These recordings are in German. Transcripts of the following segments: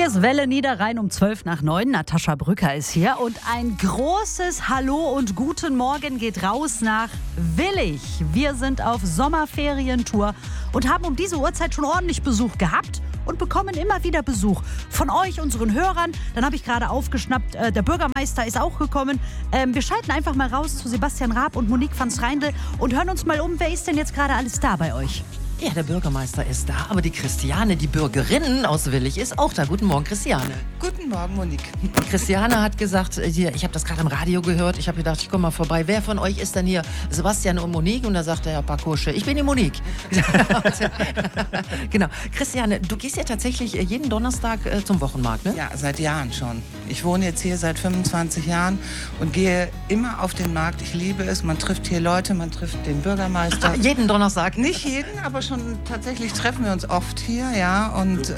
ist Welle Niederrhein um 8:12. Natascha Brücker ist hier und ein großes Hallo und guten Morgen geht raus nach Willich. Wir sind auf Sommerferientour und haben um diese Uhrzeit schon ordentlich Besuch gehabt und bekommen immer wieder Besuch von euch, unseren Hörern. Dann habe ich gerade aufgeschnappt, der Bürgermeister ist auch gekommen. Wir schalten einfach mal raus zu Sebastian Raab und Monique van Schreindl und hören uns mal um, wer ist denn jetzt gerade alles da bei euch? Ja, der Bürgermeister ist da, aber die Christiane, die Bürgerin aus Willich, ist auch da. Guten Morgen, Christiane. Guten Morgen, Monique. Christiane hat gesagt, hier, ich habe das gerade im Radio gehört, ich habe gedacht, ich komme mal vorbei. Wer von euch ist denn hier? Sebastian und Monique? Und da sagt der Herr Pakusche, ich bin die Monique. Genau. Christiane, du gehst ja tatsächlich jeden Donnerstag zum Wochenmarkt, ne? Ja, seit Jahren schon. Ich wohne jetzt hier seit 25 Jahren und gehe immer auf den Markt. Ich liebe es. Man trifft hier Leute, man trifft den Bürgermeister. Jeden Donnerstag? Nicht jeden, aber schon tatsächlich treffen wir uns oft hier, ja. Und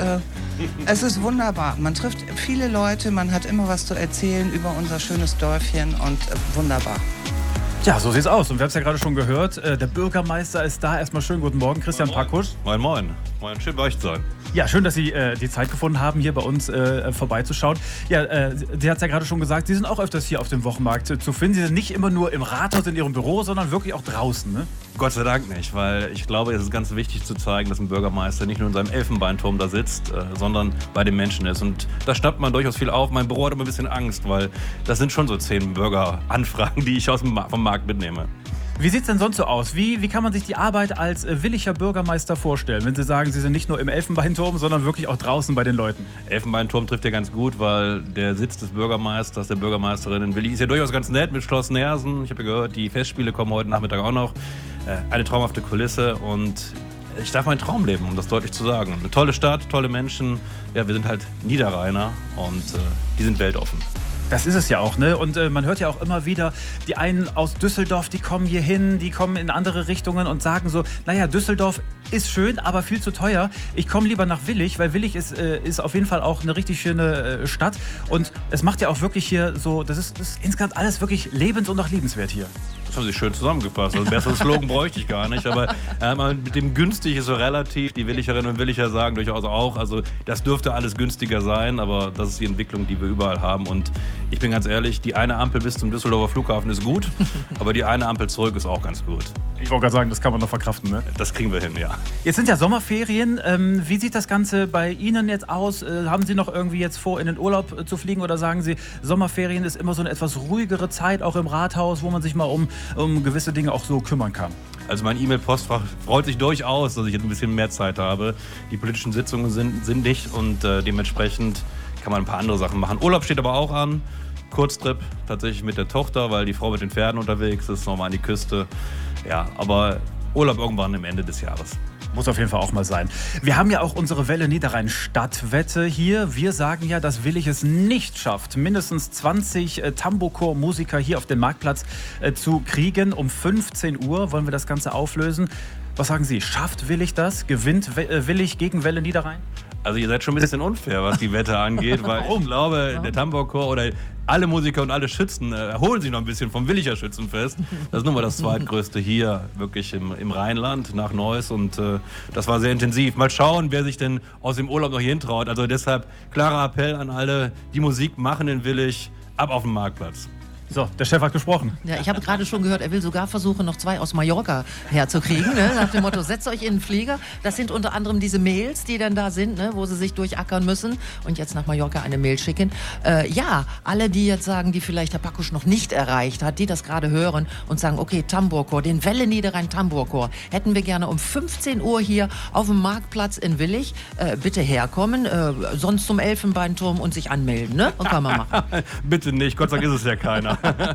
es ist wunderbar. Man trifft viele Leute, man hat immer was zu erzählen über unser schönes Dörfchen und wunderbar. Ja, so sieht's aus. Und wir haben es ja gerade schon gehört, der Bürgermeister ist da. Erstmal schönen guten Morgen, Christian Pakusch. Moin, moin. Moin, schön bei euch zu sein. Ja, schön, dass Sie die Zeit gefunden haben, hier bei uns vorbeizuschauen. Ja, sie hat es ja gerade schon gesagt, Sie sind auch öfters hier auf dem Wochenmarkt zu finden. Sie sind nicht immer nur im Rathaus in Ihrem Büro, sondern wirklich auch draußen, ne? Gott sei Dank nicht, weil ich glaube, es ist ganz wichtig zu zeigen, dass ein Bürgermeister nicht nur in seinem Elfenbeinturm da sitzt, sondern bei den Menschen ist. Und da schnappt man durchaus viel auf. Mein Büro hat immer ein bisschen Angst, weil das sind schon so 10 Bürgeranfragen, die ich vom Markt mitnehme. Wie sieht es denn sonst so aus? Wie kann man sich die Arbeit als Willicher Bürgermeister vorstellen, wenn Sie sagen, Sie sind nicht nur im Elfenbeinturm, sondern wirklich auch draußen bei den Leuten? Elfenbeinturm trifft ja ganz gut, weil der Sitz des Bürgermeisters, der Bürgermeisterin in Willich ist ja durchaus ganz nett mit Schloss Nersen. Ich habe ja gehört, die Festspiele kommen heute Nachmittag auch noch. Eine traumhafte Kulisse und ich darf meinen Traum leben, um das deutlich zu sagen. Eine tolle Stadt, tolle Menschen. Ja, wir sind halt Niederrheiner und die sind weltoffen. Das ist es ja auch, ne? Und man hört ja auch immer wieder, die einen aus Düsseldorf, die kommen hier hin, die kommen in andere Richtungen und sagen so, naja, Düsseldorf ist schön, aber viel zu teuer. Ich komme lieber nach Willich, weil Willich ist auf jeden Fall auch eine richtig schöne Stadt. Und es macht ja auch wirklich hier so, das ist insgesamt alles wirklich lebens- und auch liebenswert hier. Das haben Sie schön zusammengefasst. Also einen besseren Slogan bräuchte ich gar nicht. Aber mit dem günstig ist so relativ. Die Willicherinnen und Willicher sagen durchaus auch, also das dürfte alles günstiger sein, aber das ist die Entwicklung, die wir überall haben. Und ich bin ganz ehrlich, die eine Ampel bis zum Düsseldorfer Flughafen ist gut, aber die eine Ampel zurück ist auch ganz gut. Ich wollte gerade sagen, das kann man noch verkraften, ne? Das kriegen wir hin, ja. Jetzt sind ja Sommerferien. Wie sieht das Ganze bei Ihnen jetzt aus? Haben Sie noch irgendwie jetzt vor, in den Urlaub zu fliegen oder sagen Sie, Sommerferien ist immer so eine etwas ruhigere Zeit, auch im Rathaus, wo man sich mal um gewisse Dinge auch so kümmern kann? Also mein E-Mail-Postfach freut sich durchaus, dass ich jetzt ein bisschen mehr Zeit habe. Die politischen Sitzungen sind nicht und dementsprechend kann man ein paar andere Sachen machen. Urlaub steht aber auch an. Kurztrip tatsächlich mit der Tochter, weil die Frau mit den Pferden unterwegs ist, nochmal an die Küste. Ja, aber Urlaub irgendwann am Ende des Jahres. Muss auf jeden Fall auch mal sein. Wir haben ja auch unsere Welle Niederrhein Stadtwette hier. Wir sagen ja, dass Willich es nicht schafft, mindestens 20 Tambourchor-Musiker hier auf den Marktplatz zu kriegen. Um 15 Uhr wollen wir das Ganze auflösen. Was sagen Sie? Schafft Willich das? Gewinnt Willich gegen Welle Niederrhein? Also ihr seid schon ein bisschen unfair, was die Wette angeht, weil ich glaube, der Tambourchor oder alle Musiker und alle Schützen erholen sich noch ein bisschen vom Willicher Schützenfest. Das ist nun mal das zweitgrößte hier wirklich im Rheinland nach Neuss und das war sehr intensiv. Mal schauen, wer sich denn aus dem Urlaub noch hier hintraut. Also deshalb klarer Appell an alle, die Musik machen in Willich, ab auf den Marktplatz. So, der Chef hat gesprochen. Ja, ich habe gerade schon gehört, er will sogar versuchen, noch 2 aus Mallorca herzukriegen. Ne? Nach dem Motto, setzt euch in den Flieger. Das sind unter anderem diese Mails, die dann da sind, ne? Wo sie sich durchackern müssen und jetzt nach Mallorca eine Mail schicken. Ja, alle, die jetzt sagen, die vielleicht Herr Pakusch noch nicht erreicht hat, die das gerade hören und sagen, okay, Tambourchor, den Welle Niederrhein Tambourchor, hätten wir gerne um 15 Uhr hier auf dem Marktplatz in Willich. Bitte herkommen, sonst zum Elfenbeinturm und sich anmelden. Ne? Und kann man machen. Bitte nicht, Gott sei Dank ist es ja keiner.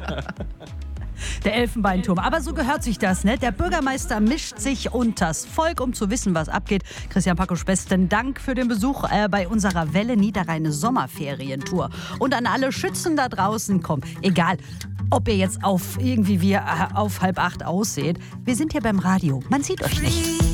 Der Elfenbeinturm. Aber so gehört sich das, ne? Der Bürgermeister mischt sich unters Volk, um zu wissen, was abgeht. Christian Pakusch, besten Dank für den Besuch bei unserer Welle Niederrhein Sommerferientour. Und an alle Schützen da draußen, komm, egal, ob ihr jetzt auf 7:30 ausseht. Wir sind hier beim Radio. Man sieht euch nicht.